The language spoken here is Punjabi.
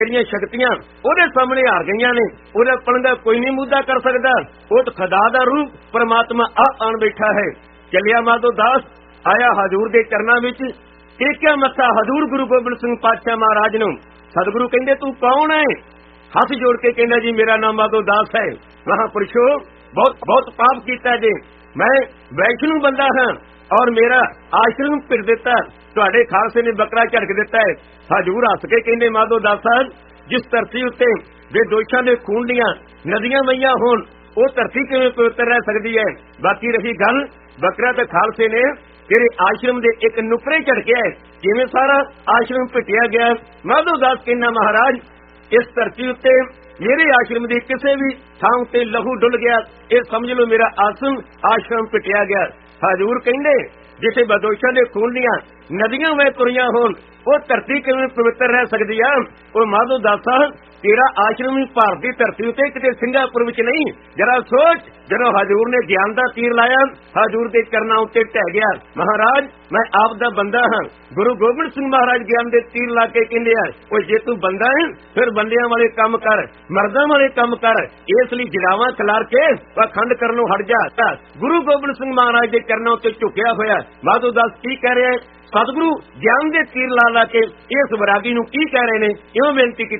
ਜਿਹੜੀਆਂ ਸ਼ਕਤੀਆਂ ਉਹਦੇ ਸਾਹਮਣੇ ਹਾਰ ਗਈਆਂ ਨੇ। ਉਹਦੇ ਆਪਣ ਦਾ ਕੋਈ ਨਹੀਂ ਮੁੱਦਾ ਕਰ ਸਕਦਾ। ਉਹ ਤਾਂ ਖੁਦਾ ਦਾ ਰੂਪ ਪਰਮਾਤਮਾ ਆਣ ਬੈਠਾ ਹੈ। ਚੱਲਿਆ ਮਾਧੋ ਦਾਸ ਆਇਆ ਹਜ਼ੂਰ ਦੇ ਚਰਨਾਂ ਵਿੱਚ, ਟੇਕਿਆ ਮੱਥਾ ਹਜ਼ੂਰ ਗੁਰੂ ਗੋਬਿੰਦ ਸਿੰਘ ਪਾਤਸ਼ਾਹ ਮਹਾਰਾਜ ਨੂੰ। ਸਤਿਗੁਰੂ ਕਹਿੰਦੇ ਤੂੰ ਕੌਣ ਹੈ? ਹੱਥ ਜੋੜ ਕੇ ਕਹਿੰਦਾ ਜੀ ਮੇਰਾ ਨਾਮ ਮਾਧੋ ਦਾਸ ਹੈ। ਮਹਾਂਪੁਰਸ਼ੋ ਬਹੁਤ ਪਾਪ ਕੀਤਾ ਜੀ, ਮੈਂ ਵੈਸ਼ਨੂ ਬੰਦਾ ਹਾਂ ਔਰ ਮੇਰਾ ਆਸ਼ਰਮ ਭਿਰ ਦਿੱਤਾ, ਤੁਹਾਡੇ ਖਾਲਸੇ ਨੇ ਬੱਕਰਾ ਝੜਕ ਦਿੱਤਾ ਹੈ। ਹਜ਼ੂਰ ਹੱਸ ਕੇ ਕਹਿੰਦੇ ਮਾਧੋ ਦਾਸਾ, ਜਿਸ ਧਰਤੀ ਉੱਤੇ ਬੇਦੋਸ਼ਾਂ ਦੇ ਖੂਨ ਦੀਆਂ ਨਦੀਆਂ ਵਹੀਆਂ ਹੋਣ ਉਹ ਧਰਤੀ ਕਿਵੇਂ ਪਵਿੱਤਰ ਰਹਿ ਸਕਦੀ ਹੈ? ਬਾਕੀ ਰਹੀ ਗੱਲ, ਬੱਕਰਾ ਤੇ ਖਾਲਸੇ ਨੇ ਤੇਰੇ ਆਸ਼ਰਮ ਦੇ ਇੱਕ ਨੁਕਰੇ ਝੜਕਿਆ ਹੈ, ਕਿਵੇਂ ਸਾਰਾ ਆਸ਼ਰਮ ਭਿੱਟਿਆ ਗਿਆ। ਮਾਧੋ ਦਾਸ ਕਹਿੰਦਾ ਮਹਾਰਾਜ ਇਸ ਧਰਤੀ ਉੱਤੇ ਮੇਰੇ ਆਸ਼ਰਮ ਦੀ ਕਿਸੇ ਵੀ ਥਾਂ ਉੱਤੇ ਲਹੂ ਡੁੱਲ ਗਿਆ, ਇਹ ਸਮਝ ਲਓ ਮੇਰਾ ਆਸ਼ਰਮ ਭਿੱਟਿਆ ਗਿਆ। ਹਜ਼ੂਰ ਕਹਿੰਦੇ ਜਿੱਥੇ ਬਦੋਸ਼ਾਂ ਦੇ ਖੂਨ ਦੀਆਂ ਨਦੀਆਂ ਵਿੱਚ ਤੁਰੀਆਂ ਹੋਣ ਉਹ ਧਰਤੀ ਕਿਵੇਂ ਪਵਿੱਤਰ ਰਹਿ ਸਕਦੀ ਆ? ਉਹ ਮਾਧੋ ਦਾਸਾ ਤੇਰਾ ਆਸ਼ਰਮ ਵੀ ਭਾਰਤ ਦੀ ਧਰਤੀ ਉੱਤੇ ਕਿਤੇ ਸਿੰਗਾਪੁਰ ਵਿੱਚ ਨਹੀਂ। ਜਰਾ ਸੋਚ, ਜਦੋਂ ਹਜ਼ੂਰ ਨੇ ਗਿਆਨ ਦਾ ਤੀਰ ਲਾਇਆ ਹਜ਼ੂਰ ਦੇ ਚਰਨਾਂ ਉੱਤੇ ਢਹਿ ਗਿਆ। ਮਹਾਰਾਜ ਮੈਂ ਆਪ ਦਾ ਬੰਦਾ ਹਾਂ। ਗੁਰੂ ਗੋਬਿੰਦ ਸਿੰਘ ਮਹਾਰਾਜ ਗਿਆਨ ਦੇ ਤੀਰ ਲਾ ਕੇ ਕਹਿੰਦੇ ਆ, ਉਹ ਜੇ ਤੂੰ ਬੰਦਾ ਹੈ ਫਿਰ ਬੰਦਿਆਂ ਵਾਲੇ ਕੰਮ ਕਰ, ਮਰਦਾਂ ਵਾਲੇ ਕੰਮ ਕਰ, ਇਸ ਲਈ ਜੜਾਵਾਂ ਖਿਲਾਰ ਕੇ ਪਖੰਡ ਕਰਨੋਂ ਹਟ ਜਾ। ਗੁਰੂ ਗੋਬਿੰਦ ਸਿੰਘ ਮਹਾਰਾਜ ਦੇ ਚਰਨਾਂ ਉੱਤੇ ਝੁਕਿਆ ਹੋਇਆ ਮਾਧੋ ਦਾਸ ਕੀ ਕਹਿ ਰਿਹਾ ਹੈ? ਸਤਿਗੁਰੂ ਗਿਆਨ ਦੇ ਤੀਰ ਲਾ ਕੇ ਇਸ ਵੈਰਾਗੀ ਨੂੰ ਕੀ ਕਹਿ ਰਹੇ ਨੇ? ਇਉਂ ਬੇਨਤੀ ਕੀਤੀ।